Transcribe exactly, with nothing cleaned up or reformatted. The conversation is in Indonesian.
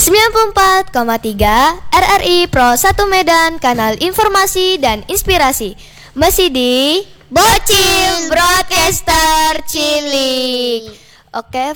sembilan puluh empat koma tiga R R I Pro satu Medan, kanal informasi dan inspirasi. Masih di Bocil Broadcaster Cilik. Oke,